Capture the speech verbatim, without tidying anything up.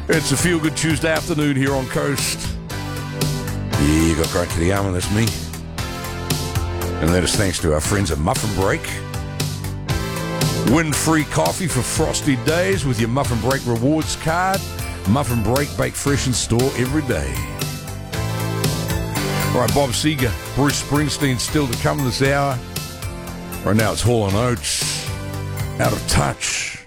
It's a feel-good Tuesday afternoon here on Coast. Yeah, you got great to the arm, and that's me. And that is thanks to our friends at Muffin Break. Win free coffee for frosty days with your Muffin Break rewards card. Muffin Break, bake fresh in store every day. All right, Bob Seger, Bruce Springsteen still to come this hour. Right now it's Hall and Oates, Out of Touch.